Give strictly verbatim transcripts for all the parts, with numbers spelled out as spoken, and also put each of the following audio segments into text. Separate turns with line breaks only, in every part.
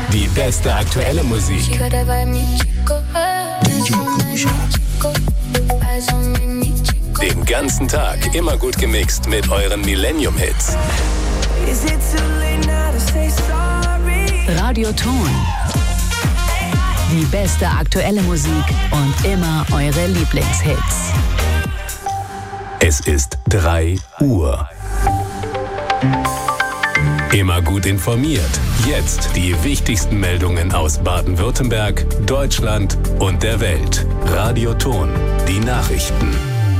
Die beste aktuelle Musik. Den ganzen Tag immer gut gemixt mit euren Millennium-Hits.
Radio Ton. Die beste aktuelle Musik und immer eure Lieblingshits.
Es ist drei Uhr. Immer gut informiert. Jetzt die wichtigsten Meldungen aus Baden-Württemberg, Deutschland und der Welt. Radio Ton, die Nachrichten.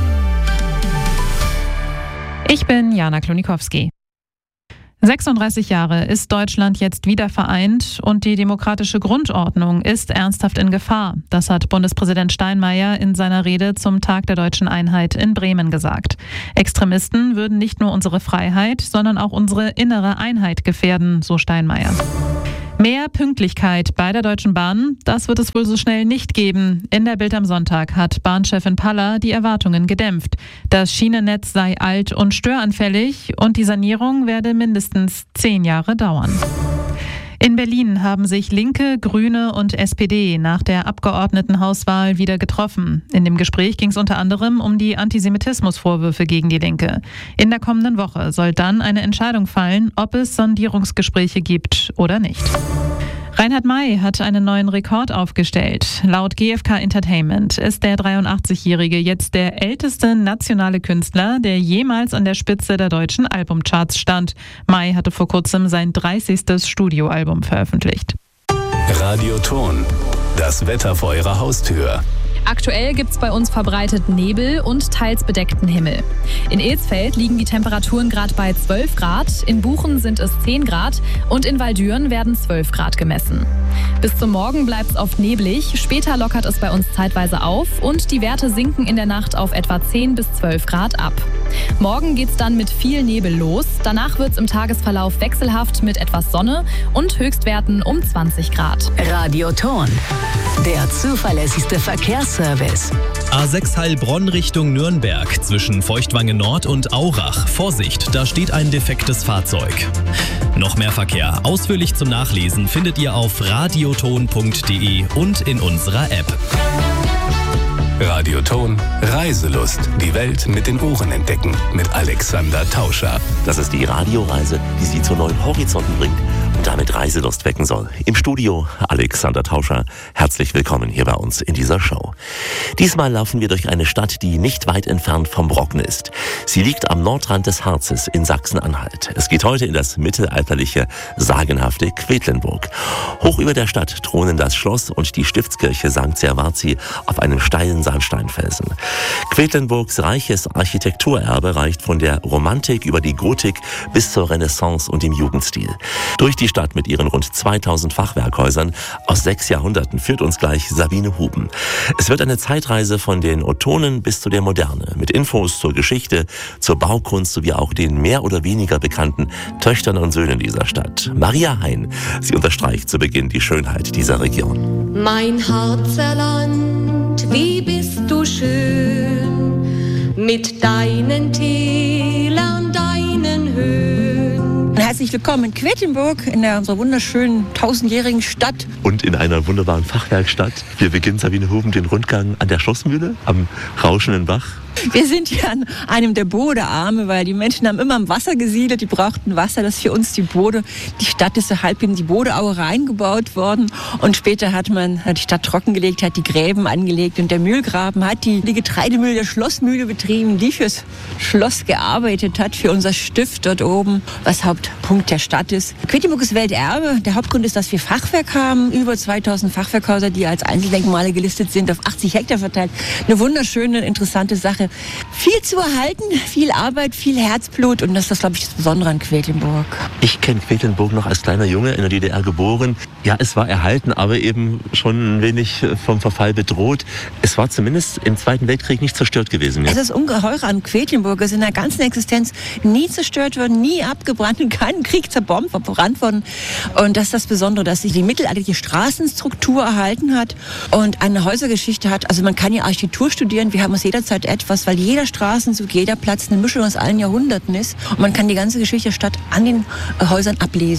Ich bin Jana Klonikowski. sechsunddreißig Jahre ist Deutschland jetzt wieder vereint und die demokratische Grundordnung ist ernsthaft in Gefahr. Das hat Bundespräsident Steinmeier in seiner Rede zum Tag der deutschen Einheit in Bremen gesagt. Extremisten würden nicht nur unsere Freiheit, sondern auch unsere innere Einheit gefährden, so Steinmeier. Mehr Pünktlichkeit bei der Deutschen Bahn, das wird es wohl so schnell nicht geben. In der Bild am Sonntag hat Bahnchefin Paller die Erwartungen gedämpft. Das Schienennetz sei alt und störanfällig und die Sanierung werde mindestens zehn Jahre dauern. In Berlin haben sich Linke, Grüne und S P D nach der Abgeordnetenhauswahl wieder getroffen. In dem Gespräch ging es unter anderem um die Antisemitismusvorwürfe gegen die Linke. In der kommenden Woche soll dann eine Entscheidung fallen, ob es Sondierungsgespräche gibt oder nicht. Reinhard May hat einen neuen Rekord aufgestellt. Laut G F K Entertainment ist der dreiundachtzigjährige jetzt der älteste nationale Künstler, der jemals an der Spitze der deutschen Albumcharts stand. May hatte vor kurzem sein dreißigstes Studioalbum veröffentlicht.
Radio Ton, das Wetter vor eurer Haustür.
Aktuell gibt es bei uns verbreitet Nebel und teils bedeckten Himmel. In Elsfeld liegen die Temperaturen gerade bei zwölf Grad, in Buchen sind es zehn Grad und in Waldüren werden zwölf Grad gemessen. Bis zum Morgen bleibt es oft neblig, später lockert es bei uns zeitweise auf und die Werte sinken in der Nacht auf etwa zehn bis zwölf Grad ab. Morgen geht es dann mit viel Nebel los, danach wird es im Tagesverlauf wechselhaft mit etwas Sonne und Höchstwerten um zwanzig Grad.
Radio Ton, der zuverlässigste Verkehrsservice.
A sechs Heilbronn Richtung Nürnberg zwischen Feuchtwangen Nord und Aurach. Vorsicht, da steht ein defektes Fahrzeug. Noch mehr Verkehr ausführlich zum Nachlesen findet ihr auf radioton punkt de und in unserer App.
Radio Ton, Reiselust. Die Welt mit den Ohren entdecken. Mit Alexander Tauscher.
Das ist die Radioreise, die Sie zu neuen Horizonten bringt und damit Reiselust wecken soll. Im Studio Alexander Tauscher. Herzlich willkommen hier bei uns in dieser Show. Diesmal laufen wir durch eine Stadt, die nicht weit entfernt vom Brocken ist. Sie liegt am Nordrand des Harzes in Sachsen-Anhalt. Es geht heute in das mittelalterliche, sagenhafte Quedlinburg. Hoch über der Stadt thronen das Schloss und die Stiftskirche Sankt Servazi auf einem steilen Sandsteinfelsen. Quedlinburgs reiches Architekturerbe reicht von der Romantik über die Gotik bis zur Renaissance und dem Jugendstil. Durch die Stadt mit ihren rund zweitausend Fachwerkhäusern aus sechs Jahrhunderten führt uns gleich Sabine Huben. Es wird eine Zeitreise von den Ottonen bis zu der Moderne, mit Infos zur Geschichte, zur Baukunst sowie auch den mehr oder weniger bekannten Töchtern und Söhnen dieser Stadt. Maria Hein, sie unterstreicht zu Beginn die Schönheit dieser Region.
Mein Harzerland, wie bist du schön, mit deinen Tälern, deinen Höhen.
Herzlich willkommen in Quedlinburg, in der, unserer wunderschönen tausendjährigen Stadt.
Und in einer wunderbaren Fachwerkstatt. Wir beginnen, Sabine Huben, den Rundgang an der Schlossmühle, am rauschenden Bach.
Wir sind hier an einem der Bodearme, weil die Menschen haben immer im Wasser gesiedelt, die brauchten Wasser, das ist für uns die Bode. Die Stadt ist so halb in die Bodeaue reingebaut worden und später hat man hat die Stadt trockengelegt, hat die Gräben angelegt und der Mühlgraben hat die, die Getreidemühle der Schlossmühle betrieben, die fürs Schloss gearbeitet hat, für unser Stift dort oben, was Hauptpunkt der Stadt ist. Quedlinburg ist Welterbe. Der Hauptgrund ist, dass wir Fachwerk haben, über zweitausend Fachwerkhäuser, die als Einzeldenkmale gelistet sind, auf achtzig Hektar verteilt. Eine wunderschöne, interessante Sache. Viel zu erhalten, viel Arbeit, viel Herzblut und das ist, das, glaube ich, das Besondere an Quedlinburg.
Ich kenne Quedlinburg noch als kleiner Junge in der D D R geboren. Ja, es war erhalten, aber eben schon ein wenig vom Verfall bedroht. Es war zumindest im Zweiten Weltkrieg nicht zerstört gewesen. Ja?
Es ist ungeheuer an Quedlinburg. Es ist in der ganzen Existenz nie zerstört worden, nie abgebrannt, in keinem Krieg zerbombt, verbrannt worden. Und das ist das Besondere, dass sich die mittelalterliche Straßenstruktur erhalten hat und eine Häusergeschichte hat. Also man kann ja Architektur studieren. Wir haben aus jeder Zeit etwas, weil jeder Straßenzug, jeder Platz eine Mischung aus allen Jahrhunderten ist. Und man kann die ganze Geschichte der Stadt an den Häusern ablesen.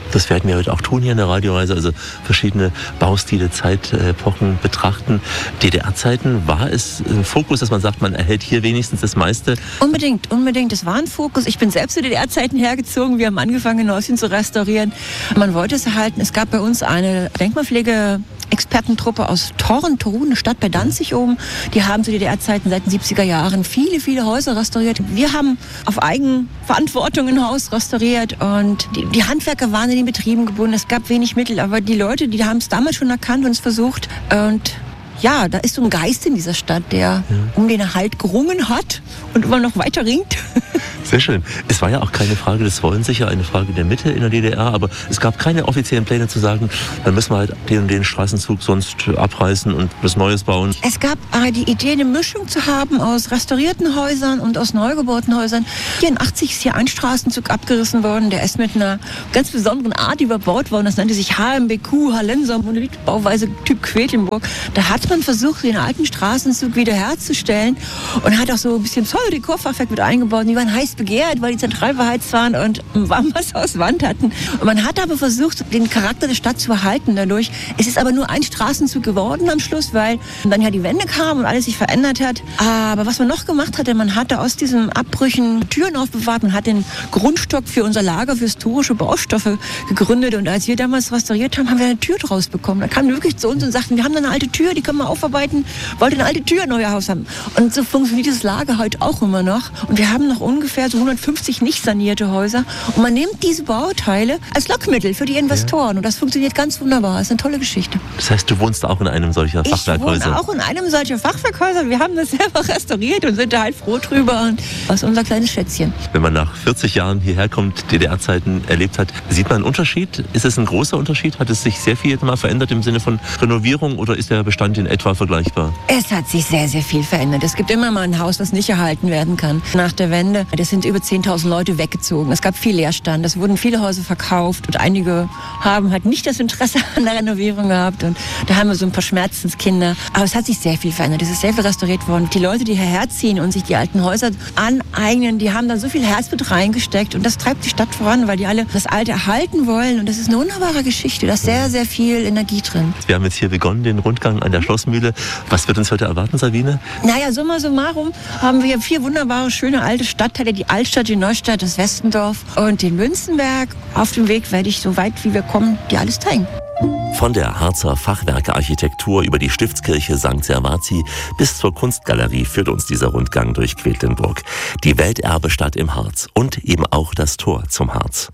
Das werden wir heute auch tun hier in der Radioreise, also verschiedene Baustile, Zeitepochen betrachten. D D R-Zeiten, war es ein Fokus, dass man sagt, man erhält hier wenigstens das meiste?
Unbedingt, unbedingt. Es war ein Fokus. Ich bin selbst zu D D R-Zeiten hergezogen. Wir haben angefangen, Häuschen zu restaurieren. Man wollte es erhalten. Es gab bei uns eine Denkmalpflege Expertentruppe aus Thorn, Torun, eine Stadt bei Danzig oben. Die haben zu D D R-Zeiten seit den siebziger Jahren viele, viele Häuser restauriert. Wir haben auf Eigenverantwortung ein Haus restauriert und die, die Handwerker waren in den Betrieben gebunden. Es gab wenig Mittel, aber die Leute, die haben es damals schon erkannt und es versucht. Und ja, da ist so ein Geist in dieser Stadt, der ja. um den Erhalt gerungen hat und immer noch weiter ringt.
Sehr schön. Es war ja auch keine Frage des Wollens, sicher eine Frage der Mitte in der D D R, aber es gab keine offiziellen Pläne zu sagen, dann müssen wir halt den und den Straßenzug sonst abreißen und was Neues bauen.
Es gab aber die Idee, eine Mischung zu haben aus restaurierten Häusern und aus neu gebauten Häusern. vierundachtzig ist hier ein Straßenzug abgerissen worden, der ist mit einer ganz besonderen Art überbaut worden. Das nannte sich H M B Q, Hallenser Monolithbauweise Typ Quedlinburg. Da hat man versucht, den alten Straßenzug wiederherzustellen und hat auch so ein bisschen Pseudo-Dekorfachwerk mit eingebaut. Die waren heiß begehrt, weil die zentral beheizt waren und ein warmes Haus Wand hatten. Und man hat aber versucht, den Charakter der Stadt zu erhalten dadurch. Es ist aber nur ein Straßenzug geworden am Schluss, weil dann ja die Wende kam und alles sich verändert hat. Aber was man noch gemacht hatte, man hatte aus diesen Abbrüchen Türen aufbewahrt. Man hat den Grundstock für unser Lager für historische Baustoffe gegründet. Und als wir damals restauriert haben, haben wir eine Tür draus bekommen. Da kamen die wirklich zu uns und sagten, wir haben da eine alte Tür, die können wir aufarbeiten, wollte eine alte Tür in euer Haus haben. Und so funktioniert das Lager heute auch immer noch. Und wir haben noch ungefähr so hundertfünfzig nicht sanierte Häuser. Und man nimmt diese Bauteile als Lockmittel für die Investoren. Ja. Und das funktioniert ganz wunderbar. Das ist eine tolle Geschichte.
Das heißt, du wohnst auch in einem solcher Fachwerkhäuser?
Ich wohne auch in einem solcher Fachwerkhäuser. Wir haben das selber restauriert und sind da halt froh drüber. Und das ist unser kleines Schätzchen.
Wenn man nach vierzig Jahren hierher kommt, D D R-Zeiten erlebt hat, sieht man einen Unterschied? Ist es ein großer Unterschied? Hat es sich sehr viel mal verändert im Sinne von Renovierung oder ist der Bestand in etwa vergleichbar?
Es hat sich sehr, sehr viel verändert. Es gibt immer mal ein Haus, das nicht erhalten werden kann. Nach der Wende, das sind über zehntausend Leute weggezogen. Es gab viel Leerstand. Es wurden viele Häuser verkauft und einige haben halt nicht das Interesse an der Renovierung gehabt. Und da haben wir so ein paar Schmerzenskinder. Aber es hat sich sehr viel verändert. Es ist sehr viel restauriert worden. Die Leute, die hierher ziehen und sich die alten Häuser aneignen, die haben da so viel Herzblut reingesteckt. Und das treibt die Stadt voran, weil die alle das Alte erhalten wollen. Und das ist eine wunderbare Geschichte. Da ist sehr, sehr viel Energie drin.
Wir haben jetzt hier begonnen, den Rundgang an der Schlossmühle. Was wird uns heute erwarten, Sabine?
Naja, summa summarum haben wir vier wunderbare, schöne alte Stadtteile. Die Altstadt, die Neustadt, das Westendorf und den Münzenberg. Auf dem Weg werde ich, so weit wie wir kommen, dir alles zeigen.
Von der Harzer Fachwerkearchitektur über die Stiftskirche Sankt Servazi bis zur Kunstgalerie führt uns dieser Rundgang durch Quedlinburg. Die Welterbestadt im Harz und eben auch das Tor zum Harz.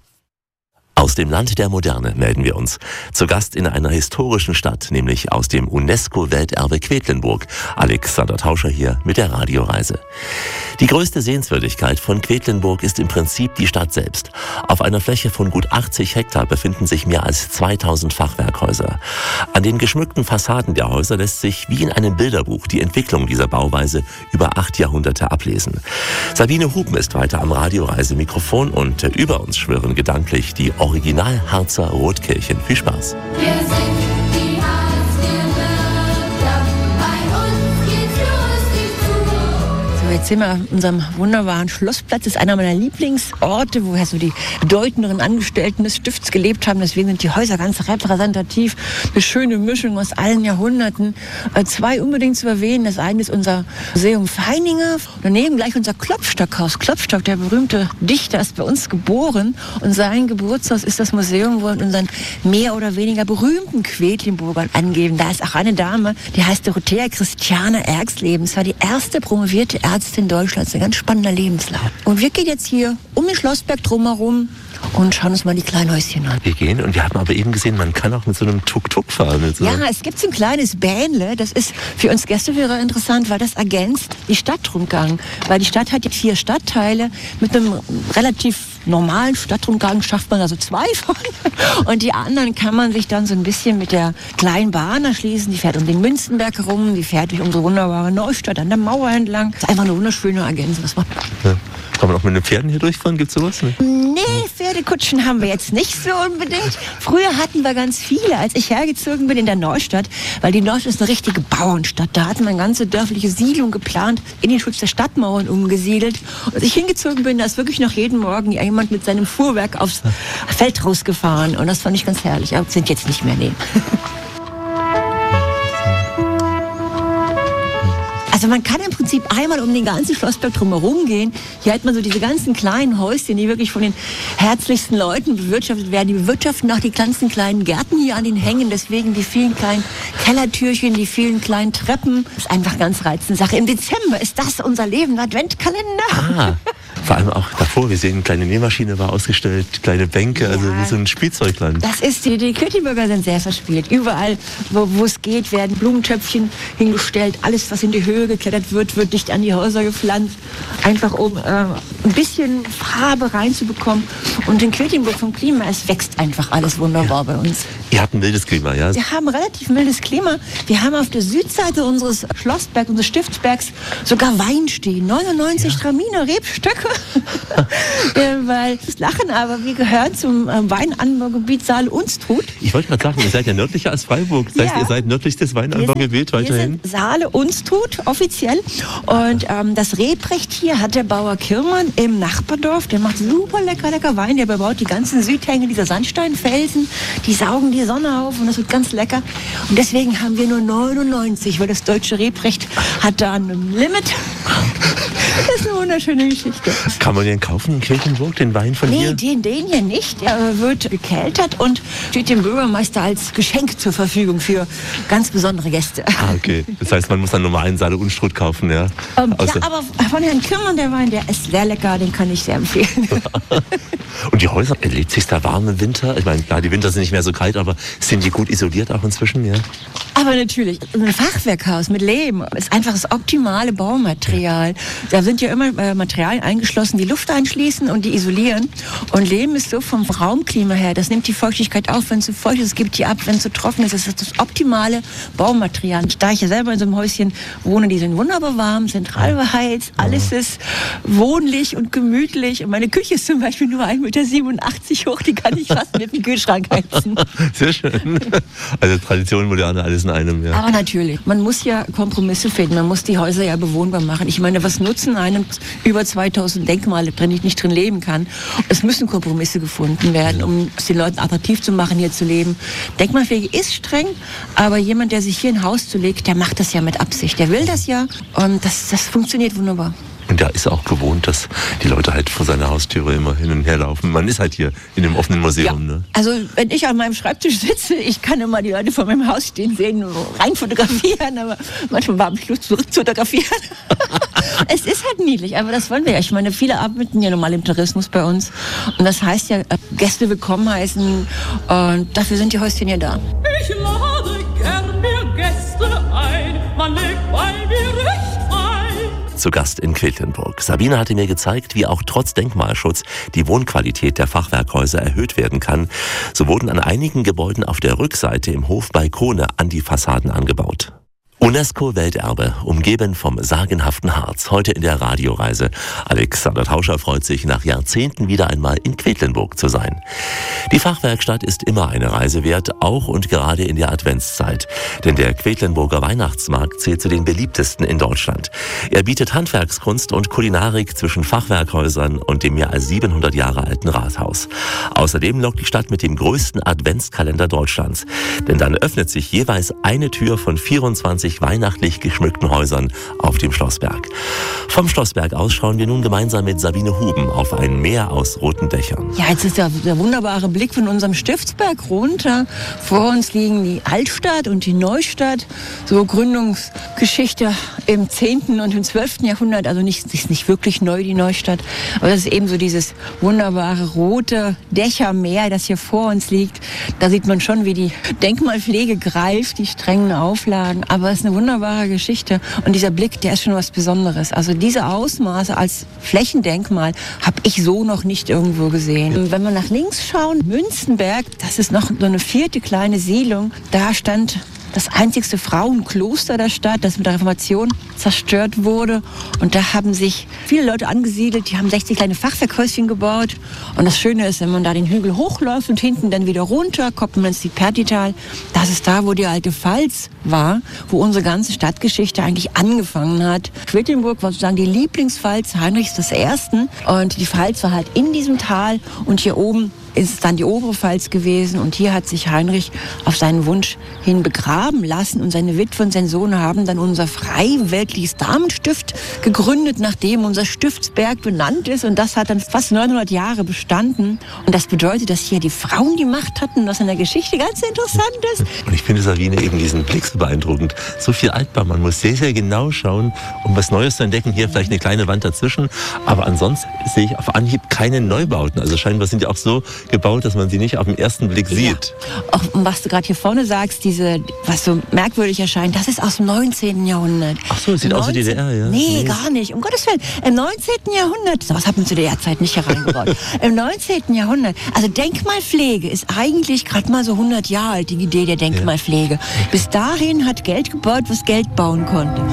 Aus dem Land der Moderne melden wir uns. Zu Gast in einer historischen Stadt, nämlich aus dem UNESCO-Welterbe Quedlinburg. Alexander Tauscher hier mit der Radioreise. Die größte Sehenswürdigkeit von Quedlinburg ist im Prinzip die Stadt selbst. Auf einer Fläche von gut achtzig Hektar befinden sich mehr als zweitausend Fachwerkhäuser. An den geschmückten Fassaden der Häuser lässt sich wie in einem Bilderbuch die Entwicklung dieser Bauweise über acht Jahrhunderte ablesen. Sabine Huben ist weiter am Radioreise-Mikrofon und über uns schwirren gedanklich die Original-Harzer Rotkirchen. Viel Spaß.
Wir sind die Harzgebirge, bei uns geht's los, die Zukunft.
So, jetzt sind wir an unserem wunderbaren Schlossplatz. Das ist einer meiner Lieblingsorte, woher so die bedeutenderen Angestellten des Stifts gelebt haben. Deswegen sind die Häuser ganz repräsentativ. Eine schöne Mischung aus allen Jahrhunderten. Zwei unbedingt zu erwähnen. Das eine ist unser Museum Feininger. Daneben gleich unser Klopstockhaus. Klopstock, der berühmte Dichter, ist bei uns geboren. Und sein Geburtshaus ist das Museum, wo wir unseren mehr oder weniger berühmten Quedlinburgern angeben. Da ist auch eine Dame, die heißt Dorothea Christiane Erxleben. Das war die erste promovierte Ärztin Deutschlands. Ein ganz spannender Lebenslauf. Und wir gehen jetzt hier um den Schlossberg drumherum und schauen uns mal die kleinen Häuschen an.
Wir gehen und wir haben aber eben gesehen, man kann auch mit so einem Tuk-Tuk fahren. Mit so
ja, es gibt so ein kleines Bähnle. Das ist für uns Gästeführer interessant, weil das ergänzt die Stadtrundgang. Weil die Stadt hat jetzt vier Stadtteile. Mit einem relativ normalen Stadtrundgang schafft man also zwei von. Und die anderen kann man sich dann so ein bisschen mit der kleinen Bahn erschließen. Die fährt um den Münzenberg herum, die fährt durch unsere wunderbare Neustadt an der Mauer entlang. Das ist einfach eine wunderschöne Ergänzung. Das macht
ja. Kann man auch mit den Pferden hier durchfahren? Gibt's sowas? Ne?
Nee, Pferdekutschen haben wir jetzt nicht so unbedingt. Früher hatten wir ganz viele, als ich hergezogen bin in der Neustadt, weil die Neustadt ist eine richtige Bauernstadt. Da hatten wir eine ganze dörfliche Siedlung geplant, in den Schutz der Stadtmauern umgesiedelt. Und als ich hingezogen bin, da ist wirklich noch jeden Morgen die jemand mit seinem Fuhrwerk aufs Feld rausgefahren. Und das fand ich ganz herrlich. Aber sind jetzt nicht mehr neben. Also man kann im Prinzip einmal um den ganzen Schlossberg drumherum gehen. Hier hat man so diese ganzen kleinen Häuschen, die wirklich von den herzlichsten Leuten bewirtschaftet werden. Die bewirtschaften auch die ganzen kleinen Gärten hier an den Hängen. Deswegen die vielen kleinen Kellertürchen, die vielen kleinen Treppen. Das ist einfach ganz reizende Sache. Im Dezember ist das unser Leben, Adventkalender.
Ah, vor allem auch davor, wir sehen, eine kleine Nähmaschine war ausgestellt, kleine Bänke, also
Ja.
wie so ein Spielzeugland.
Das ist, die, die Quedlinburger sind sehr verspielt. Überall, wo wo es geht, werden Blumentöpfchen hingestellt. Alles, was in die Höhe geklettert wird, wird dicht an die Häuser gepflanzt. Einfach um äh, ein bisschen Farbe reinzubekommen. Und in Quedlinburg vom Klima, es wächst einfach alles wunderbar bei uns.
Ihr habt ein mildes Klima, ja?
Wir haben relativ mildes Klima. Wir haben auf der Südseite unseres Schlossbergs, unseres Stiftsbergs, sogar Wein stehen. neunundneunzig Traminer Rebstöcke. äh, weil das Lachen, aber wir gehören zum äh, Weinanbaugebiet Saale-Unstrut.
Ich wollte gerade sagen, ihr seid ja nördlicher als Freiburg. Das heißt,
Ja.
ihr seid nördlichstes Weinanbaugebiet
Wir
weiterhin.
sind Saale-Unstrut, offiziell. Und ähm, das Rebrecht hier hat der Bauer Kirmann im Nachbardorf. Der macht super lecker, lecker Wein. Der bebaut die ganzen Südhänge dieser Sandsteinfelsen. Die saugen die Sonne auf und das wird ganz lecker. Und deswegen haben wir nur neunundneunzig, weil das deutsche Rebrecht hat da ein Limit. Das ist eine wunderschöne Geschichte.
Kann man den kaufen in Quedlinburg, den Wein von
Nee,
hier?
den, den hier nicht. Der wird gekeltert und steht dem Bürgermeister als Geschenk zur Verfügung für ganz besondere Gäste.
Ah, okay. Das heißt, man muss dann normalen Saale-Unstrut kaufen, ja?
Ähm,
Außer-
ja, aber von Herrn Kirmann, der Wein, der ist sehr lecker, den kann ich sehr empfehlen.
Und die Häuser, erlebt sich da warm im Winter? Ich meine, klar, die Winter sind nicht mehr so kalt, aber sind die gut isoliert auch inzwischen, ja?
Aber natürlich, ein Fachwerkhaus mit Lehm ist einfach das optimale Baumaterial. Da sind ja immer äh, Materialien eingeschlossen, die Luft einschließen und die isolieren. Und Lehm ist so vom Raumklima her, das nimmt die Feuchtigkeit auf, wenn es zu feucht ist, es gibt die ab, wenn es zu trocken ist. Das ist das optimale Baumaterial. Da ich ja selber in so einem Häuschen wohne, die sind wunderbar warm, zentral beheizt, alles ist wohnlich und gemütlich. Und meine Küche ist zum Beispiel nur ein Meter siebenundachtzig hoch, die kann ich fast mit dem Kühlschrank heizen.
Sehr schön. Also Tradition, Moderne, alles in einem, ja.
Aber natürlich, man muss ja Kompromisse finden, man muss die Häuser ja bewohnbar machen. Ich meine, was nutzen einem über zweitausend Denkmale, wenn ich nicht drin leben kann? Es müssen Kompromisse gefunden werden, um es den Leuten attraktiv zu machen, hier zu leben. Denkmalpflege ist streng, aber jemand, der sich hier ein Haus zulegt, der macht das ja mit Absicht. Der will das ja und das, das funktioniert wunderbar.
Und da ist auch gewohnt, dass die Leute halt vor seiner Haustüre immer hin und her laufen. Man ist halt hier in dem offenen Museum, ne?
Also wenn ich an meinem Schreibtisch sitze, ich kann immer die Leute vor meinem Haus stehen sehen, rein fotografieren, aber manchmal war ich Lust zurück zu fotografieren. Es ist halt niedlich, aber das wollen wir ja. Ich meine, viele arbeiten ja normal im Tourismus bei uns und das heißt ja, Gäste willkommen heißen und dafür sind die Häuschen ja da.
Ich lade gern mir Gäste ein, man legt bei mir recht ein.
Zu Gast in Quedlinburg. Sabine hatte mir gezeigt, wie auch trotz Denkmalschutz die Wohnqualität der Fachwerkhäuser erhöht werden kann. So wurden an einigen Gebäuden auf der Rückseite im Hof Balkone an die Fassaden angebaut. UNESCO-Welterbe, umgeben vom sagenhaften Harz. Heute in der Radioreise. Alexander Tauscher freut sich, nach Jahrzehnten wieder einmal in Quedlinburg zu sein. Die Fachwerkstatt ist immer eine Reise wert, auch und gerade in der Adventszeit. Denn der Quedlinburger Weihnachtsmarkt zählt zu den beliebtesten in Deutschland. Er bietet Handwerkskunst und Kulinarik zwischen Fachwerkhäusern und dem mehr als siebenhundert Jahre alten Rathaus. Außerdem lockt die Stadt mit dem größten Adventskalender Deutschlands. Denn dann öffnet sich jeweils eine Tür von vierundzwanzig weihnachtlich geschmückten Häusern auf dem Schlossberg. Vom Schlossberg aus schauen wir nun gemeinsam mit Sabine Huben auf ein Meer aus roten Dächern.
Ja, jetzt ist der, der wunderbare Blick von unserem Stiftsberg runter. Vor uns liegen die Altstadt und die Neustadt. So Gründungsgeschichte im zehnten und im zwölften Jahrhundert. Also nicht, ist nicht wirklich neu, die Neustadt. Aber das ist eben so dieses wunderbare rote Dächermeer, das hier vor uns liegt. Da sieht man schon, wie die Denkmalpflege greift, die strengen Auflagen. Aber es ist eine wunderbare Geschichte. Und dieser Blick, der ist schon was Besonderes. Also diese Ausmaße als Flächendenkmal habe ich so noch nicht irgendwo gesehen. Und wenn wir nach links schauen, Münzenberg, das ist noch so eine vierte kleine Siedlung. Da stand das einzigste Frauenkloster der Stadt, das mit der Reformation zerstört wurde. Und da haben sich viele Leute angesiedelt, die haben sechzig kleine Fachwerkhäuschen gebaut. Und das Schöne ist, wenn man da den Hügel hochläuft und hinten dann wieder runter, kommt man ins Pertital. Das ist da, wo die alte Pfalz war, wo unsere ganze Stadtgeschichte eigentlich angefangen hat. Quedlinburg war sozusagen die Lieblingspfalz Heinrichs des Ersten. Und die Pfalz war halt in diesem Tal und hier oben ist es dann die obere Pfalz gewesen und hier hat sich Heinrich auf seinen Wunsch hin begraben lassen und seine Witwe und sein Sohn haben dann unser freiweltliches Damenstift gegründet, nachdem unser Stiftsberg benannt ist, und das hat dann fast neunhundert Jahre bestanden und das bedeutet, dass hier die Frauen die Macht hatten, was in der Geschichte ganz interessant ist.
Und ich finde, Sabine, eben diesen Blick so beeindruckend. So viel Altbau, man muss sehr, sehr genau schauen, um was Neues zu entdecken. Hier vielleicht eine kleine Wand dazwischen, aber ansonsten sehe ich auf Anhieb keine Neubauten. Also scheinbar sind die auch so gebaut, dass man sie nicht auf den ersten Blick sieht.
Ja. Auch was du gerade hier vorne sagst, diese, was so merkwürdig erscheint, das ist aus dem neunzehnten Jahrhundert.
Ach so, es sieht aus wie D D R, ja?
Nee, nee, gar nicht. Um Gottes Willen. Im neunzehnten Jahrhundert, sowas hat man zu D D R-Zeit nicht hereingebaut. Im neunzehnten Jahrhundert, also Denkmalpflege ist eigentlich gerade mal so hundert Jahre alt, die Idee der Denkmalpflege. Ja. Bis dahin hat Geld gebaut, was Geld bauen konnte.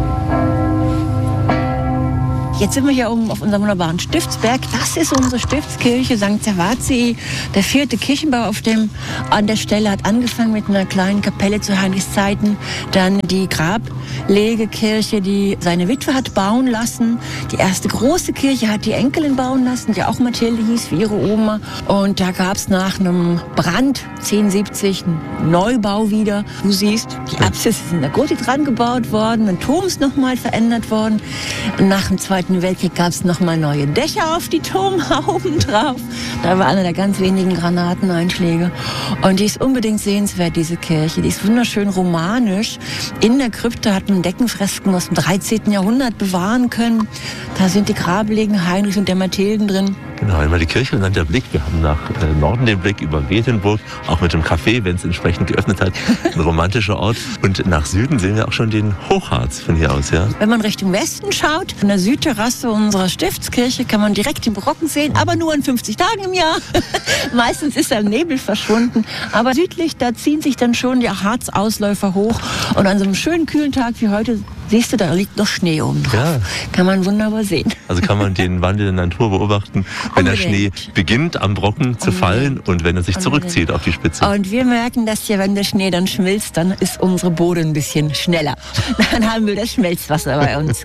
Jetzt sind wir hier oben auf unserem wunderbaren Stiftsberg. Das ist unsere Stiftskirche Sankt Servatii. Der vierte Kirchenbau auf dem, an der Stelle hat angefangen mit einer kleinen Kapelle zu Heinrichs Zeiten. Dann die Grablegekirche, die seine Witwe hat bauen lassen. Die erste große Kirche hat die Enkelin bauen lassen, die auch Mathilde hieß, wie ihre Oma. Und da gab es nach einem Brand zehnhundertsiebzig einen Neubau wieder. Du siehst, die Apsis ist in der Gotik dran gebaut worden. Ein Turm ist nochmal verändert worden. Nach dem Zweiten Im Weltkrieg gab es nochmal neue Dächer auf die Turmhauben drauf. Da war einer der ganz wenigen Granateneinschläge. Und die ist unbedingt sehenswert, diese Kirche. Die ist wunderschön romanisch. In der Krypta hat man Deckenfresken aus dem dreizehnten Jahrhundert bewahren können. Da sind die Grablegen Heinrichs und der Mathilden drin.
Genau, einmal die Kirche und dann der Blick. Wir haben nach äh, Norden den Blick über Wedenburg, auch mit dem Café, wenn es entsprechend geöffnet hat. Ein romantischer Ort. Und nach Süden sehen wir auch schon den Hochharz von hier aus, ja?
Wenn man Richtung Westen schaut, von der Südterrasse unserer Stiftskirche kann man direkt den Brocken sehen, aber nur an fünfzig Tagen im Jahr. Meistens ist er im Nebel verschwunden. Aber südlich, da ziehen sich dann schon die Harzausläufer hoch. Und an so einem schönen kühlen Tag wie heute siehst du, da liegt noch Schnee oben drauf. Ja. Kann man wunderbar sehen.
Also kann man den Wandel der Natur beobachten, wenn der Schnee beginnt am Brocken zu fallen und wenn er sich zurückzieht auf die Spitze.
Und wir merken, dass ja, wenn der Schnee dann schmilzt, dann ist unsere Bode ein bisschen schneller. Dann haben wir das Schmelzwasser bei uns.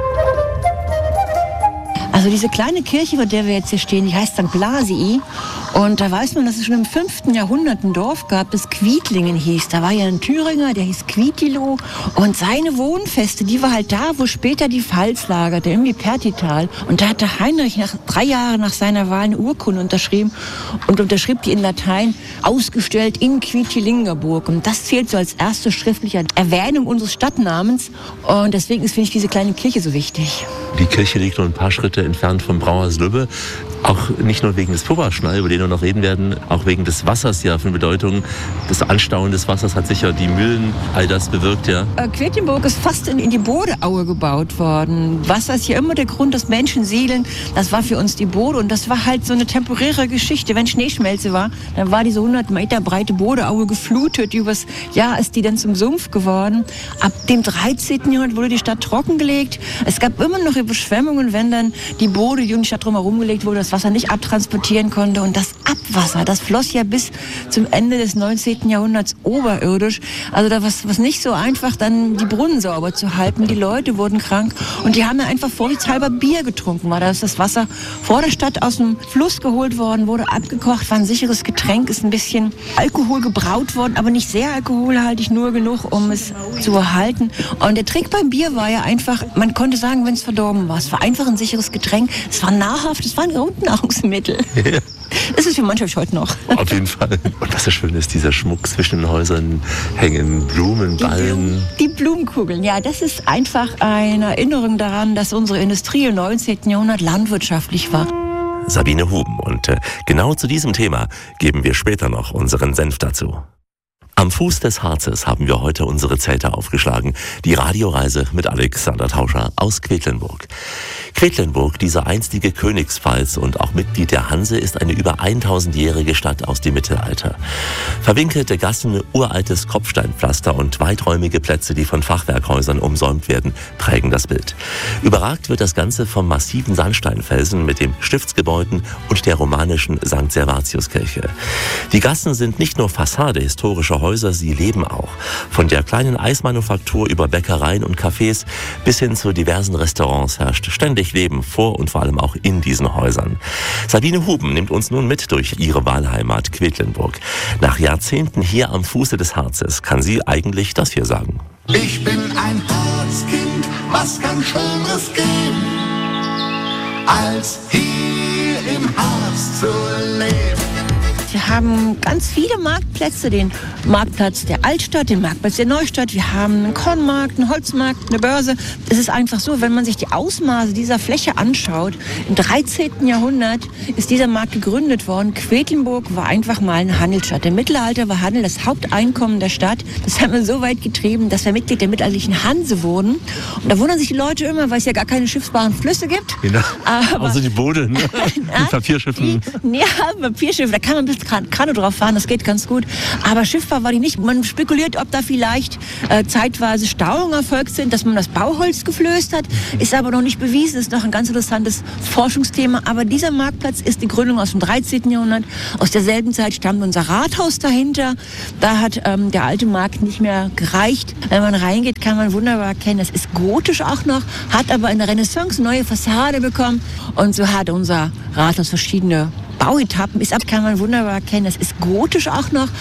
Also diese kleine Kirche, vor der wir jetzt hier stehen, die heißt Sankt Blasii. Und da weiß man, dass es schon im fünften Jahrhundert ein Dorf gab, das Quidlingen hieß. Da war ja ein Thüringer, der hieß Quidilo. Und seine Wohnfeste, die war halt da, wo später die Pfalz lagerte, im Pertital. Und da hatte Heinrich nach drei Jahren nach seiner Wahl eine Urkunde unterschrieben und unterschrieb die in Latein, ausgestellt in Quedlinburg. Und das zählt so als erste schriftliche Erwähnung unseres Stadtnamens. Und deswegen ist, finde ich, diese kleine Kirche so wichtig.
Die Kirche liegt nur ein paar Schritte entfernt vom Brauhaus Lübbe. Auch nicht nur wegen des Pfufferschnall, über den wir noch reden werden, auch wegen des Wassers ja von Bedeutung. Das Anstauen des Wassers hat sicher die Mühlen, all das bewirkt, ja.
Quedlinburg ist fast in, in die Bodeaue gebaut worden. Wasser ist hier immer der Grund, dass Menschen siedeln. Das war für uns die Bode und das war halt so eine temporäre Geschichte. Wenn Schneeschmelze war, dann war diese hundert Meter breite Bodeaue geflutet. Übers Jahr ist die dann zum Sumpf geworden. Ab dem dreizehnten Jahrhundert wurde die Stadt trockengelegt. Es gab immer noch Überschwemmungen, wenn dann die Bode, die um die Stadt drumherum gelegt wurde, das Wasser nicht abtransportieren konnte. Und das Abwasser, das floss ja bis zum Ende des neunzehnten Jahrhunderts oberirdisch. Also da war es nicht so einfach, dann die Brunnen sauber zu halten. Die Leute wurden krank und die haben ja einfach vorsichtshalber Bier getrunken. War das das Wasser vor der Stadt aus dem Fluss geholt worden, wurde abgekocht, war ein sicheres Getränk, ist ein bisschen Alkohol gebraut worden, aber nicht sehr alkoholhaltig, nur genug, um es zu erhalten. Und der Trick beim Bier war ja einfach, man konnte sagen, wenn es verdorben war, es war einfach ein sicheres Getränk, es war nahrhaft, es war ein Grundnahrungsmittel. Ja. Das ist für manche heute noch.
Auf jeden Fall. Und was so schön ist, dieser Schmuck zwischen den Häusern hängen, Blumen, Ballen.
Die, die Blumenkugeln, ja, das ist einfach eine Erinnerung daran, dass unsere Industrie im neunzehnten Jahrhundert landwirtschaftlich war.
Sabine Huben. Und äh, genau zu diesem Thema geben wir später noch unseren Senf dazu. Am Fuß des Harzes haben wir heute unsere Zelte aufgeschlagen. Die Radioreise mit Alexander Tauscher aus Quedlinburg. Quedlinburg, dieser einstige Königspfalz und auch Mitglied der Hanse, ist eine über tausendjährige Stadt aus dem Mittelalter. Verwinkelte Gassen, uraltes Kopfsteinpflaster und weiträumige Plätze, die von Fachwerkhäusern umsäumt werden, prägen das Bild. Überragt wird das Ganze vom massiven Sandsteinfelsen mit dem Stiftsgebäuden und der romanischen Sankt Servatiuskirche. Die Gassen sind nicht nur Fassade historischer Häuser, sie leben auch. Von der kleinen Eismanufaktur über Bäckereien und Cafés bis hin zu diversen Restaurants herrscht ständig Leben vor und vor allem auch in diesen Häusern. Sabine Huben nimmt uns nun mit durch ihre Wahlheimat Quedlinburg. Nach Jahrzehnten hier am Fuße des Harzes kann sie eigentlich das hier sagen.
Ich bin ein Harzkind, was kann Schöneres geben, als hier im Harz zu leben.
Wir haben ganz viele Marktplätze, den Marktplatz der Altstadt, den Marktplatz der Neustadt. Wir haben einen Kornmarkt, einen Holzmarkt, eine Börse. Es ist einfach so, wenn man sich die Ausmaße dieser Fläche anschaut, im dreizehnten Jahrhundert ist dieser Markt gegründet worden. Quedlinburg war einfach mal eine Handelsstadt. Im Mittelalter war Handel das Haupteinkommen der Stadt. Das haben wir so weit getrieben, dass wir Mitglied der mittelalterlichen Hanse wurden. Und da wundern sich die Leute immer, weil es ja gar keine schiffbaren Flüsse gibt.
Genau. Also die Boote, ne? Mit Papierschiffen.
Die, ja, Papierschiff, da kann man ein bisschen Kanu drauf fahren, das geht ganz gut. Aber schiffbar war die nicht. Man spekuliert, ob da vielleicht äh, zeitweise Stauungen erfolgt sind, dass man das Bauholz geflößt hat. Ist aber noch nicht bewiesen, ist noch ein ganz interessantes Forschungsthema. Aber dieser Marktplatz ist die Gründung aus dem dreizehnten Jahrhundert. Aus derselben Zeit stammt unser Rathaus dahinter. Da hat ähm, der alte Markt nicht mehr gereicht. Wenn man reingeht, kann man wunderbar erkennen, das ist gotisch auch noch, hat aber in der Renaissance eine neue Fassade bekommen. Und so hat unser Rathaus verschiedene Bauetappen ist ab, kann man wunderbar erkennen. Das ist gotisch auch noch,